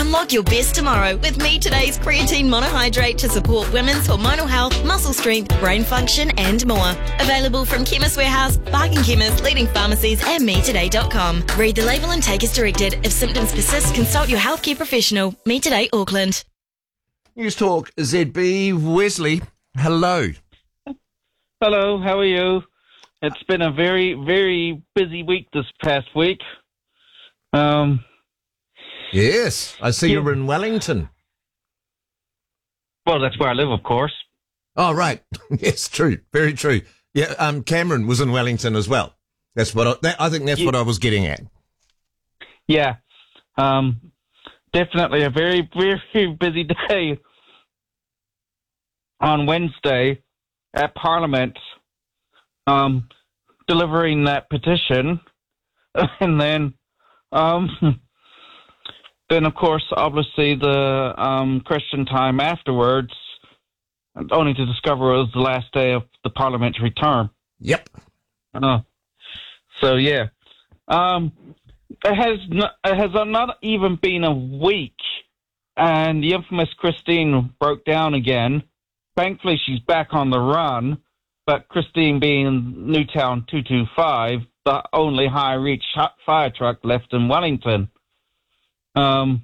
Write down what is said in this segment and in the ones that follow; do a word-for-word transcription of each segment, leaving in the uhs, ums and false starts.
Unlock your best tomorrow with Me Today's Creatine Monohydrate to support women's hormonal health, muscle strength, brain function and more. Available from Chemist Warehouse, Bargain Chemist, leading pharmacies and me today dot com. Read the label and take as directed. If symptoms persist, consult your healthcare professional. Me Today Auckland. News Talk Z B. Wesley, hello. Hello, how are you? It's been a very, very busy week this past week. Um, yes, I see yeah. you're in Wellington. Well, that's where I live, of course. Oh, right. Yes, true. Very true. Yeah, um, Cameron was in Wellington as well. That's what I, that, I think that's yeah. what I was getting at. Yeah, um, definitely a very, very busy day on Wednesday at Parliament, um, delivering that petition, and then, um, then of course, obviously the um, Christian time afterwards, only to discover it was the last day of the parliamentary term. Yep. Uh, so yeah, um, it has not, it has not even been a week, and the infamous Christine broke down again. Thankfully, she's back on the run, but Christine being Newtown two two five, the only high-reach fire truck left in Wellington. Um,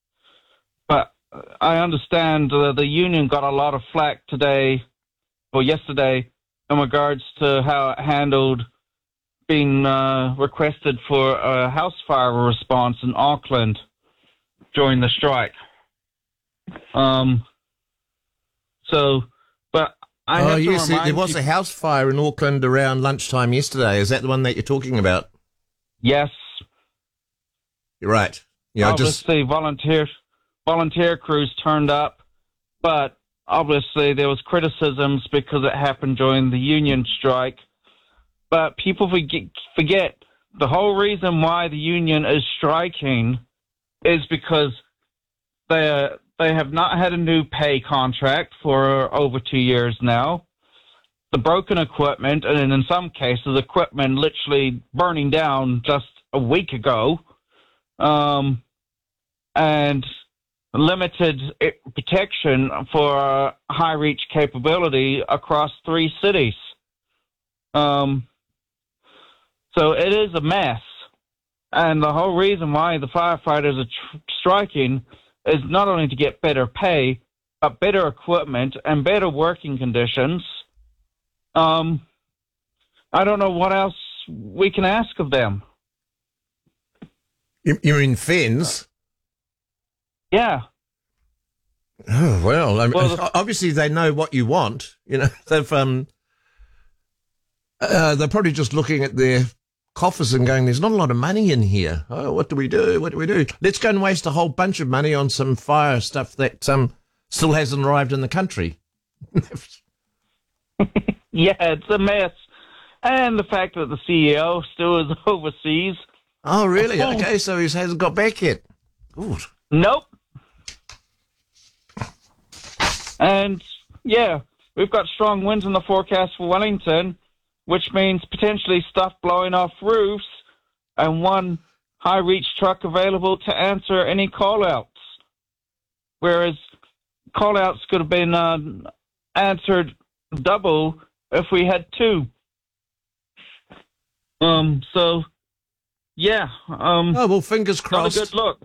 but I understand uh, the union got a lot of flack today, or yesterday, in regards to how it handled being uh, requested for a house fire response in Auckland during the strike. Um... So, but I oh, have to yes, remind there was you, a house fire in Auckland around lunchtime yesterday. Is that the one that you're talking about? Yes. You're right. Yeah, obviously, just... volunteer, volunteer crews turned up, but obviously there was criticisms because it happened during the union strike. But people forget, forget the whole reason why the union is striking is because they They have not had a new pay contract for over two years now. The broken equipment, and in some cases, equipment literally burning down just a week ago, um, and limited protection for high-reach capability across three cities. Um, so it is a mess. And the whole reason why the firefighters are tr- striking is not only to get better pay, but better equipment and better working conditions. Um, I don't know what else we can ask of them. You're in Fens? Yeah. Oh, well, I mean, well the- obviously they know what you want. You know, they've, um, uh, they're probably just looking at their coffers and going, there's not a lot of money in here. Oh, what do we do? What do we do? Let's go and waste a whole bunch of money on some fire stuff that um, still hasn't arrived in the country. Yeah, it's a mess. And the fact that the C E O still is overseas. Oh, really? Oh. Okay, so he hasn't got back yet. Good. Nope. And, yeah, we've got strong winds in the forecast for Wellington, which means potentially stuff blowing off roofs and one high-reach truck available to answer any call-outs. Whereas call-outs could have been uh, answered double if we had two. Um. So, yeah. Um, oh, well, fingers crossed. Not a good look.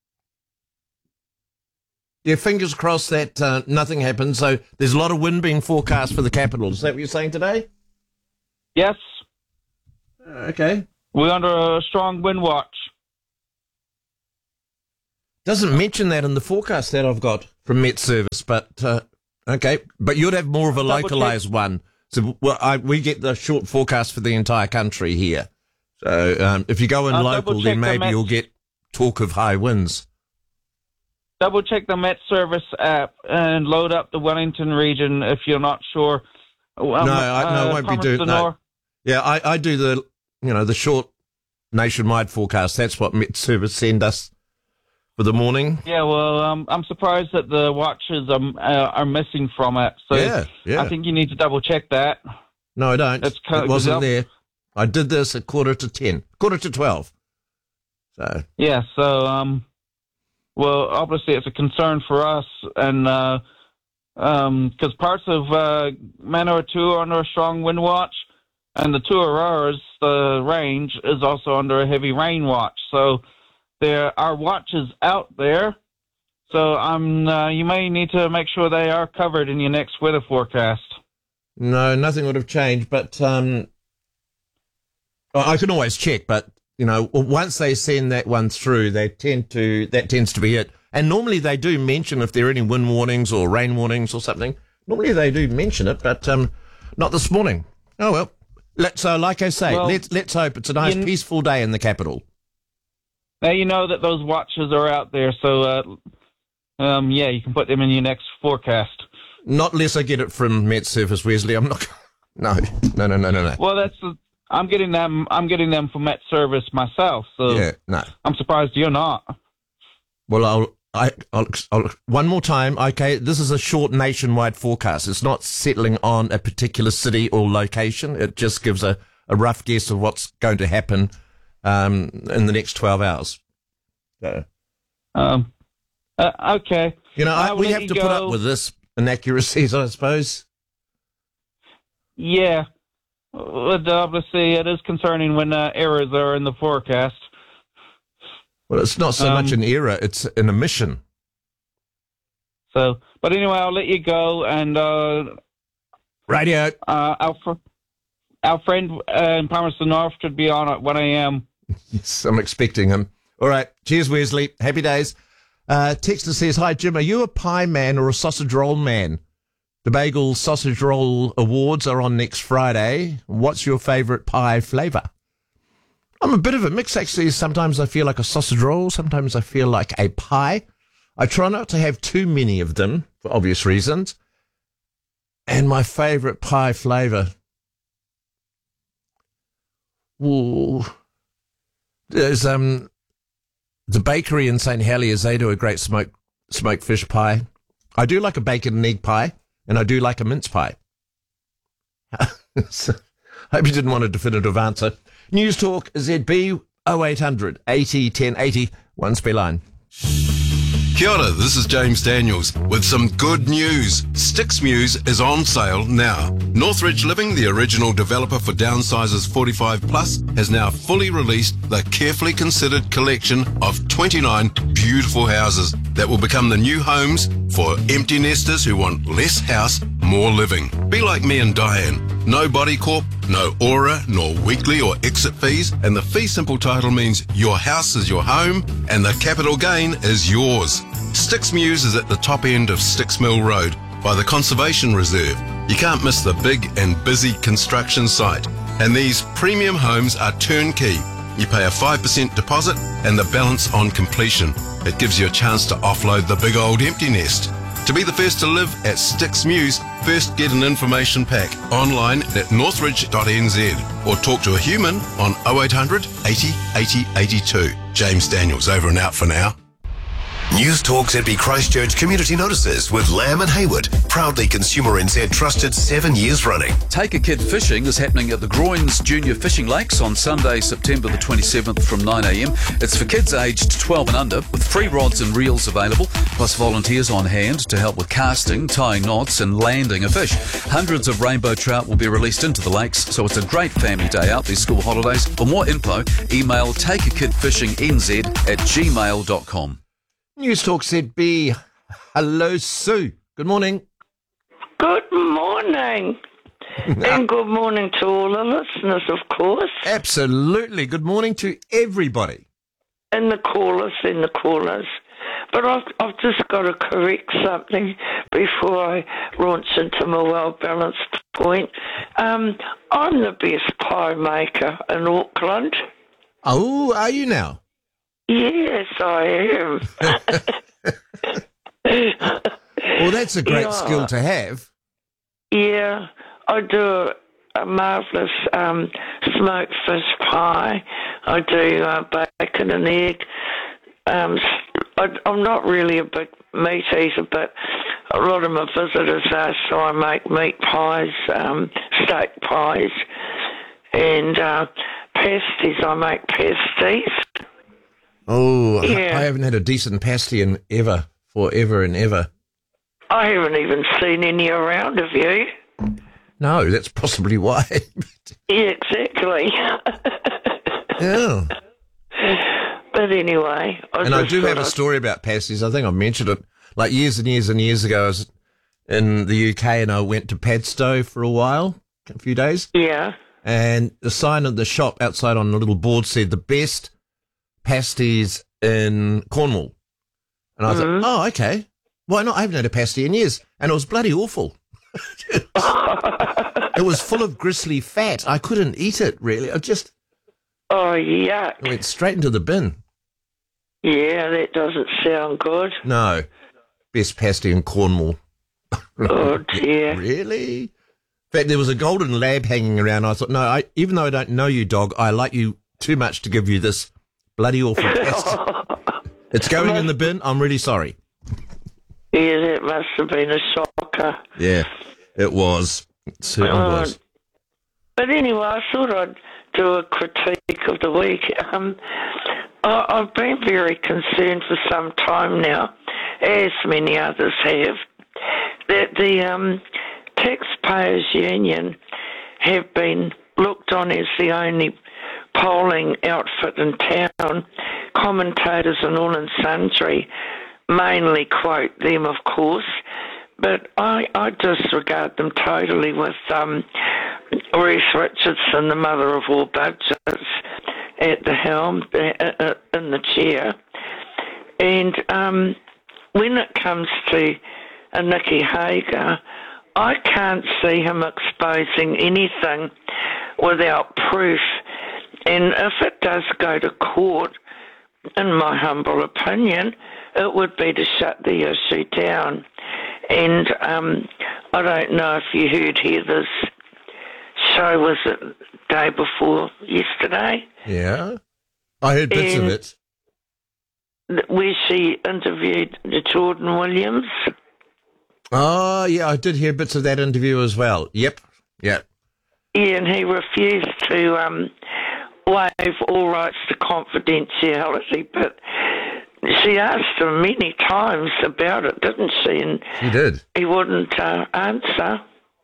Yeah, fingers crossed that uh, nothing happens. So there's a lot of wind being forecast for the capital. Is that what you're saying today? Yes. Okay. We're under a strong wind watch. Doesn't mention that in the forecast that I've got from Met Service, but uh, okay. But you'd have more of a localised one. So well, I, we get the short forecast for the entire country here. So um, if you go in I'll local, then maybe the you'll get talk of high winds. Double check the Met Service app and load up the Wellington region if you're not sure. Um, no, I, no, uh, I won't be doing no. Yeah, I, I do the, you know, the short nationwide forecast. That's what Met Service send us for the morning. Yeah, well, um, I'm surprised that the watches are, uh, are missing from it. So yeah, yeah. I think you need to double check that. No, I don't. It's it wasn't there. I did this at quarter to ten, quarter to twelve. So yeah, so um, well, obviously it's a concern for us, and because uh, um, parts of uh, Manawatu are under a strong wind watch, and the Tuararas, the range, is also under a heavy rain watch. So there are watches out there. So I'm, uh, you may need to make sure they are covered in your next weather forecast. No, nothing would have changed, but um, I can always check. But you know, once they send that one through, they tend to that tends to be it. And normally they do mention if there are any wind warnings or rain warnings or something. Normally they do mention it, but um, not this morning. Oh well. Let's uh, like I say, well, let's let's hope it's a nice you, peaceful day in the capital. Now you know that those watches are out there, so uh, um, yeah, you can put them in your next forecast. Not unless I get it from Met Service, Wesley. I'm not. No, no, no, no, no, no. Well, that's. The, I'm getting them. I'm getting them from Met Service myself. So yeah, no. I'm surprised you're not. Well, I'll. I, I'll, I'll, one more time. Okay, this is a short nationwide forecast. It's not settling on a particular city or location. It just gives a, a rough guess of what's going to happen um, in the next twelve hours. So, um. Uh, okay. You know, I, we let have you to go. put up with this inaccuracies, I suppose. Yeah. But obviously, it is concerning when uh, errors are in the forecast. Well, it's not so um, much an error; it's an omission. So, but anyway, I'll let you go. And uh, Radio. Uh, our, fr- our friend uh, in Palmerston North should be on at one a.m. Yes, I'm expecting him. All right. Cheers, Wesley. Happy days. Uh, Texter says, hi, Jim. Are you a pie man or a sausage roll man? The Bagel Sausage Roll Awards are on next Friday. What's your favourite pie flavour? I'm a bit of a mix, actually. Sometimes I feel like a sausage roll. Sometimes I feel like a pie. I try not to have too many of them for obvious reasons. And my favourite pie flavour. Ooh. There's um the bakery in Saint Heliers. They do a great smoked smoked fish pie. I do like a bacon and egg pie, and I do like a mince pie. So, hope you didn't want a definitive answer. News Talk Z B oh eight hundred eighty ten eighty one spare line. Kia ora, this is James Daniels with some good news. Sticks Muse is on sale now. Northridge Living, the original developer for Downsizers forty-five plus, has now fully released the carefully considered collection of twenty-nine beautiful houses that will become the new homes for empty nesters who want less house, more living. Be like me and Diane. No body corp, no aura, nor weekly or exit fees, and the fee simple title means your house is your home and the capital gain is yours. Sticks Muse is at the top end of Sticks Mill Road by the Conservation Reserve. You can't miss the big and busy construction site. And these premium homes are turnkey. You pay a five percent deposit and the balance on completion. It gives you a chance to offload the big old empty nest. To be the first to live at Sticks Muse, first get an information pack online at northridge dot n z or talk to a human on oh eight hundred eighty eighty eighty-two. James Daniels, over and out for now. News Talk Z B Christchurch Community Notices with Lamb and Hayward, proudly Consumer N Z trusted seven years running. Take a Kid Fishing is happening at the Groins Junior Fishing Lakes on Sunday, September the twenty-seventh from nine a.m. It's for kids aged twelve and under, with free rods and reels available, plus volunteers on hand to help with casting, tying knots and landing a fish. Hundreds of rainbow trout will be released into the lakes, so it's a great family day out these school holidays. For more info, email takeakidfishingnz at gmail dot com. News Talk Z B. Hello, Sue. Good morning. Good morning. And good morning to all the listeners, of course. Absolutely. Good morning to everybody. And the callers and the callers. But I've, I've just got to correct something before I launch into my well-balanced point. Um, I'm the best pie maker in Auckland. Oh, are you now? Yes, I am. Well, that's a great yeah. skill to have. Yeah, I do a marvellous um, smoked fish pie. I do uh, bacon and egg. Um, I, I'm not really a big meat eater, but a lot of my visitors are, so I make meat pies, um, steak pies, and uh, pasties. I make pasties. Oh, Yeah. I haven't had a decent pasty in ever, forever and ever. I haven't even seen any around, have you? No, that's possibly why. Yeah, exactly. Yeah. But anyway, I And I just do have thought a I'd- story about pasties. I think I mentioned it like years and years and years ago. I was in the U K and I went to Padstow for a while, a few days. Yeah. And the sign of the shop outside on the little board said the best pasties in Cornwall. And I was Mm-hmm. like, oh, okay. Why not? I haven't had a pasty in years. And it was bloody awful. It was full of gristly fat. I couldn't eat it, really. I just Oh, yuck. I went straight into the bin. Yeah, that doesn't sound good. No. Best pasty in Cornwall. Oh, dear. Really? In fact, there was a golden lab hanging around. I thought, no, I, even though I don't know you, dog, I like you too much to give you this bloody awful pasty. It's going in the bin. I'm really sorry. Yeah, that must have been a shocker. Yeah, it was. It certainly Oh, was. But anyway, I thought I'd do a critique of the week. Um, I, I've been very concerned for some time now, as many others have, that the um, Taxpayers Union have been looked on as the only polling outfit in town. Commentators and all and sundry mainly quote them, of course, but I, I disregard them totally with um, Ruth Richardson, the mother of all budgets, at the helm, uh, in the chair. And um, when it comes to uh, Nicky Hager, I can't see him exposing anything without proof. And if it does go to court, in my humble opinion, it would be to shut the issue down. And um, I don't know if you heard Heather's show, was it day before yesterday, Yeah. I heard bits of And- it. where she interviewed Jordan Williams. Oh, yeah, I did hear bits of that interview as well. Yep. Yep. Yeah, and he refused to um, waive all rights to confidentiality, but she asked him many times about it, didn't she? And He did. he wouldn't uh, answer.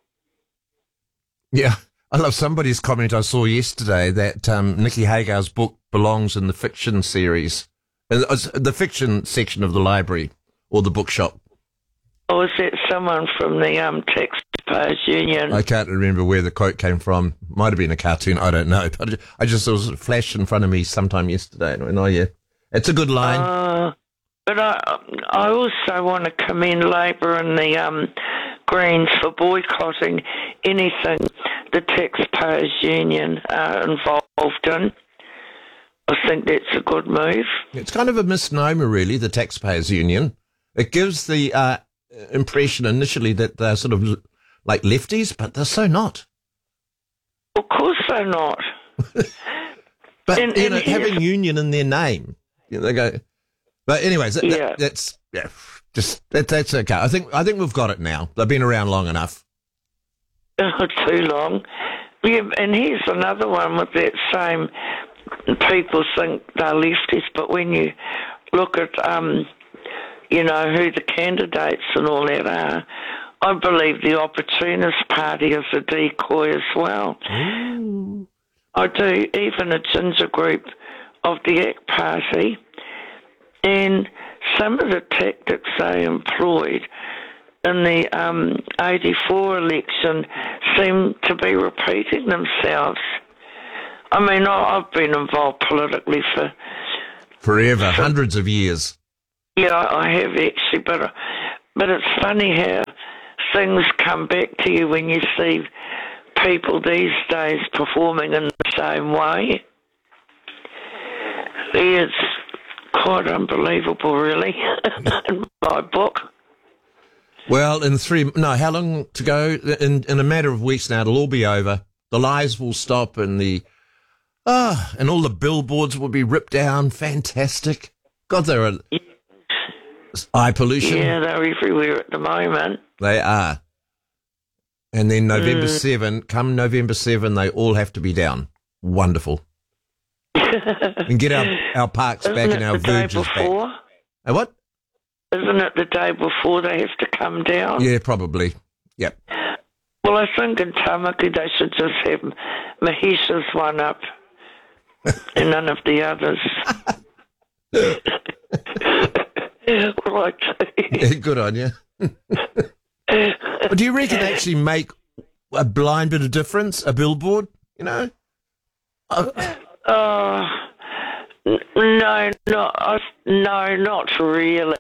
Yeah. I love somebody's comment I saw yesterday that um, Nicky Hagar's book belongs in the fiction series, uh, it's the fiction section of the library or the bookshop. Or was that someone from the um, Taxpayers Union? I can't remember where the quote came from. Might have been a cartoon. I don't know. But I just saw it flash in front of me sometime yesterday. And I went, oh, yeah. It's a good line. Uh, but I, I also want to commend Labor and the um, Greens for boycotting anything the Taxpayers Union are involved in. I think that's a good move. It's kind of a misnomer, really, the Taxpayers Union. It gives the uh, impression initially that they're sort of like lefties, but they're so not. Of course they're not. But, And- you and know, here's- having union in their name, you know, they go. But anyways, that, Yeah. that, that's yeah, just that, that's okay. I think I think we've got it now. They've been around long enough. Oh, too long. Yeah, and here's another one with that same, people think they're lefties, but when you look at, um, you know, who the candidates and all that are, I believe the Opportunist Party is a decoy as well. Ooh. I do, even a ginger group of the A C T Party, and some of the tactics they employed in the um, eighty-four election seem to be repeating themselves. I mean, I- I've been involved politically for, Forever, hundreds of years. yeah, I have actually, but, but it's funny how things come back to you when you see people these days performing in the same way. It's quite unbelievable, really, in my book. Well, in three, no, how long to go? In in a matter of weeks now, it'll all be over. The lies will stop, and the ah, and all the billboards will be ripped down. Fantastic! God, there are eye pollution. Yeah, they're everywhere at the moment. They are. And then November seventh, come November seventh, they all have to be down. Wonderful. and get our, our parks Isn't back it and our the day verges before? back. Uh, what? Isn't it the day before they have to come down? Yeah, probably. Yep. Well, I think in Tamaki they should just have Mahesha's one up and none of the others. Right. Yeah, good on you. But do you reckon they actually make a blind bit of difference, a billboard, you know? Uh, Uh, n- no, not, uh, no, not really.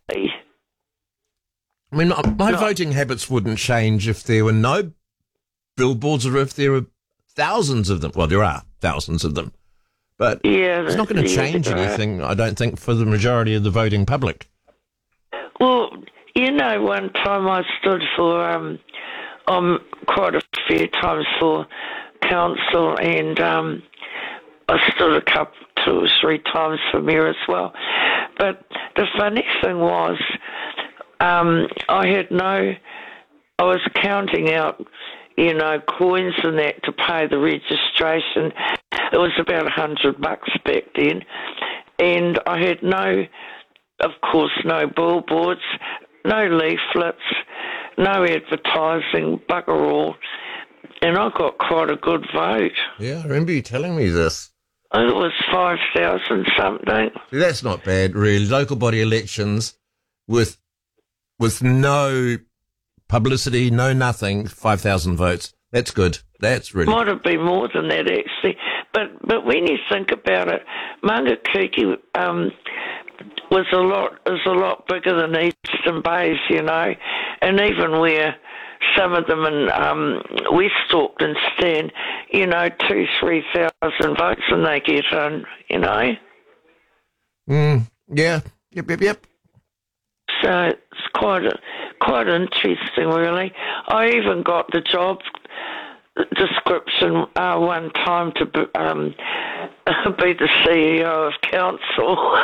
I mean, my No. voting habits wouldn't change if there were no billboards or if there were thousands of them. Well, there are thousands of them. But Yeah, it's not going to yeah, change there are. anything, I don't think, for the majority of the voting public. Well, you know, one time I stood for, um, um, quite a few times for council, and um, I stood a couple, two or three times for mayor as well. But the funny thing was, um, I had no, I was counting out, you know, coins and that to pay the registration. It was about a hundred bucks back then, and I had no, of course, no billboards, no leaflets, no advertising, bugger all, and I got quite a good vote. Yeah, I remember you telling me this. It was five thousand something. See, that's not bad, really. Local body elections with with no publicity, no nothing, five thousand votes. That's good. That's really Might have been more than that, actually. But but when you think about it, Mangakiki um, was a lot is a lot bigger than Eastern Bays, you know, and even where some of them in um, West Auckland stand, you know, two, three thousand votes, and they get in, you know. Mm, yeah. Yep, yep, yep. So it's quite a, quite interesting, really. I even got the job description uh, one time to be, um, be the C E O of council.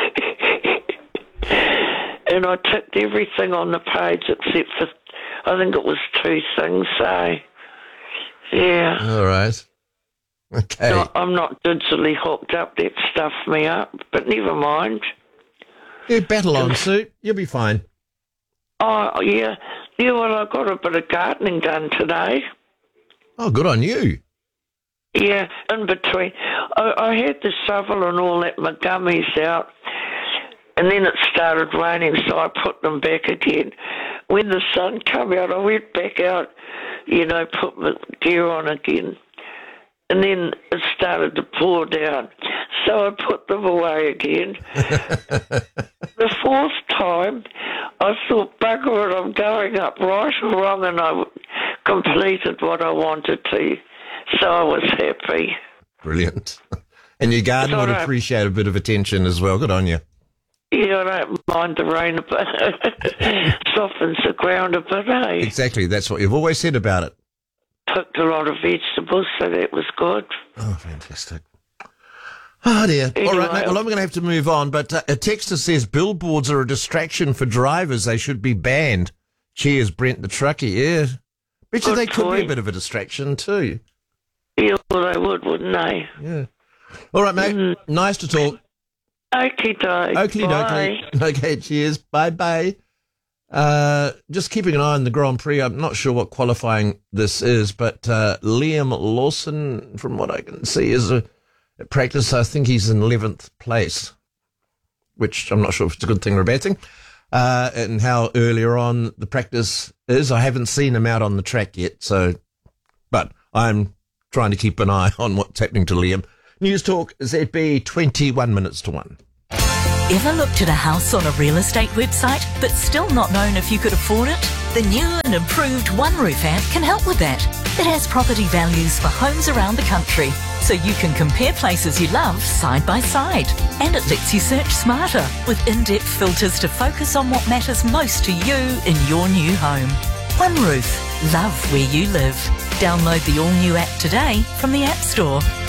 And I ticked everything on the page except for, I think it was two things, so, yeah. All right. Okay. No, I'm not digitally hooked up, that stuffed me up, but never mind. Yeah, battle on, Sue. You'll be fine. Oh, yeah. Yeah, well, I got a bit of gardening done today. Oh, good on you. Yeah, in between. I, I had the shovel and all that, my gummies out, and then it started raining, so I put them back again. When the sun came out, I went back out, you know, put my gear on again. And then it started to pour down, so I put them away again. The fourth time, I thought, bugger it, I'm going up right or wrong, and I completed what I wanted to, so I was happy. Brilliant. And your garden would alright. appreciate a bit of attention as well. Good on you. Yeah, I don't mind the rain a bit. Softens the ground a bit, eh? Exactly. That's what you've always said about it. Picked a lot of vegetables, so that was good. Oh, fantastic. Oh, dear. Anyway, All right, mate. Well, I'm going to have to move on, but uh, a texter says billboards are a distraction for drivers. They should be banned. Cheers, Brent the truckie. Yeah. Bet you Good they could be a point. bit of a distraction too. Yeah, well, they would, wouldn't they? Yeah. All right, mate. Mm. Nice to talk. Okie doke. Oakley Bye. dokley. Okay, cheers. Bye bye. Uh, just keeping an eye on the Grand Prix. I'm not sure what qualifying this is, but uh, Liam Lawson, from what I can see, is a, at practice. I think he's in eleventh place, which I'm not sure if it's a good thing or a bad thing. Uh, and how earlier on the practice is. I haven't seen him out on the track yet, so, but I'm trying to keep an eye on what's happening to Liam. News Talk Z B, twenty-one minutes to one. Ever looked at a house on a real estate website but still not known if you could afford it? The new and improved One Roof app can help with that. It has property values for homes around the country, so you can compare places you love side by side. And it lets you search smarter with in-depth filters to focus on what matters most to you in your new home. One Roof. Love where you live. Download the all-new app today from the App Store.